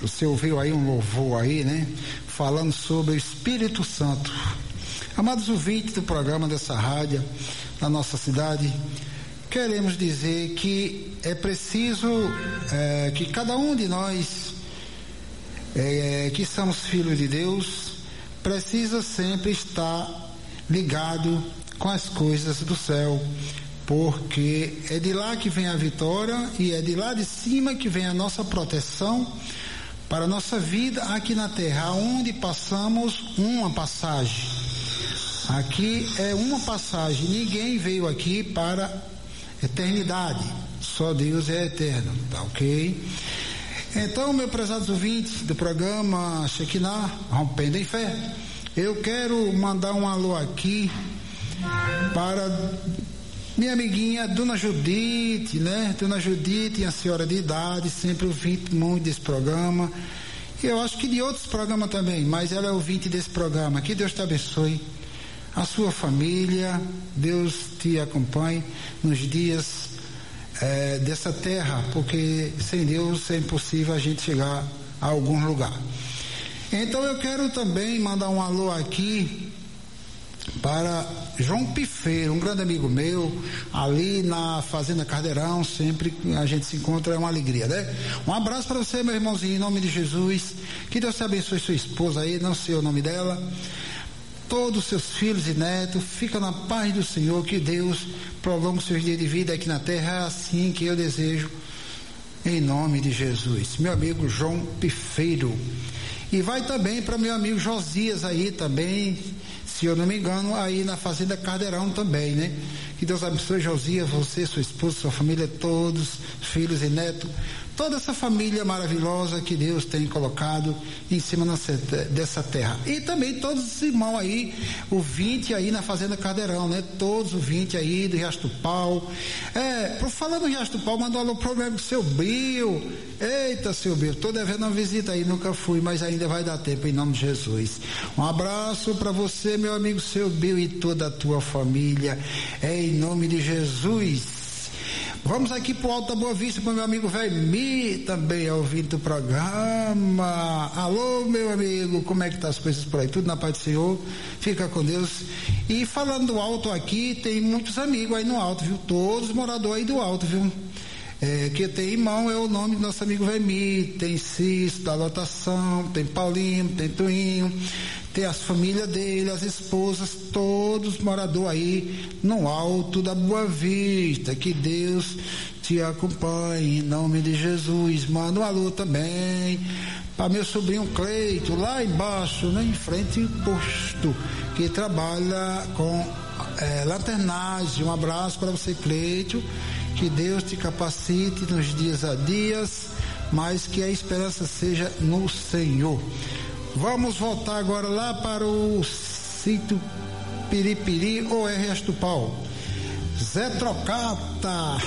Você ouviu aí um louvor aí, né? Falando sobre o Espírito Santo. Amados ouvintes do programa dessa rádio, da nossa cidade, queremos dizer que é preciso que cada um de nós, que somos filhos de Deus, precisa sempre estar ligado com as coisas do céu, porque é de lá que vem a vitória e é de lá de cima que vem a nossa proteção para a nossa vida aqui na terra, onde passamos uma passagem. Aqui é uma passagem, ninguém veio aqui para eternidade, só Deus é eterno, tá ok? Então, meus prezados ouvintes do programa Shekinah, Rompendo em Fé, eu quero mandar um alô aqui para minha amiguinha Dona Judite, né? Dona Judite, a senhora de idade, sempre ouvinte muito desse programa. Eu acho que de outros programas também, mas ela é ouvinte desse programa. Que Deus te abençoe, a sua família, Deus te acompanhe nos dias dessa terra, porque sem Deus é impossível a gente chegar a algum lugar. Então eu quero também mandar um alô aqui para João Pifeiro, um grande amigo meu, ali na Fazenda Cardeirão, sempre a gente se encontra, é uma alegria, né? Um abraço para você, meu irmãozinho, em nome de Jesus, que Deus te abençoe sua esposa aí, não sei o nome dela, todos os seus filhos e netos, fica na paz do Senhor, que Deus prolongue seus dias de vida aqui na terra, é assim que eu desejo, em nome de Jesus. Meu amigo João Pifeiro. E vai também para meu amigo Josias aí também, se eu não me engano, aí na Fazenda Cardeirão também, né? Que Deus abençoe Josias, você, sua esposa, sua família, todos, filhos e netos, toda essa família maravilhosa que Deus tem colocado em cima dessa terra. E também todos os irmãos aí, o 20 aí na Fazenda Cardeirão, né? Todos os 20 aí do Riacho do Pau. Por falar do Riacho do Pau, mandou alô pro meu seu Bill. Eita, seu Bill, tô devendo uma visita aí, nunca fui, mas ainda vai dar tempo em nome de Jesus. Um abraço para você, meu amigo seu Bill, e toda a tua família, em nome de Jesus. Vamos aqui pro Alto da Boa Vista para meu amigo Vemi, também ouvindo do programa. Alô, meu amigo, como é que tá as coisas por aí? Tudo na paz do Senhor? Fica com Deus. E falando do Alto aqui, tem muitos amigos aí no Alto, viu? Todos moradores aí do Alto, viu? Que tem irmão, é o nome do nosso amigo Vemi, tem Cício da lotação, tem Paulinho, tem Tuinho, tem as famílias dele, as esposas, todos moradores aí no Alto da Boa Vista. Que Deus te acompanhe em nome de Jesus. Manda um alô também para meu sobrinho Cleito, lá embaixo, né, em frente ao posto, que trabalha com lanternagem. Um abraço para você, Cleito. Que Deus te capacite nos dias a dias, mas que a esperança seja no Senhor. Vamos voltar agora lá para o sítio Piripiri ou Riacho do Pau. Zé Trocata.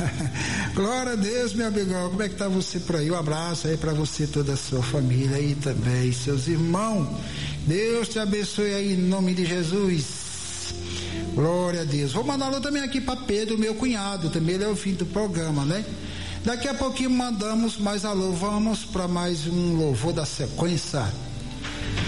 Glória a Deus, meu amigão. Como é que tá você por aí? Um abraço aí para você e toda a sua família aí também, seus irmãos. Deus te abençoe aí em nome de Jesus. Glória a Deus. Vou mandar alô também aqui para Pedro, meu cunhado, também ele é o fim do programa, né? Daqui a pouquinho mandamos mais alô. Vamos para mais um louvor da sequência.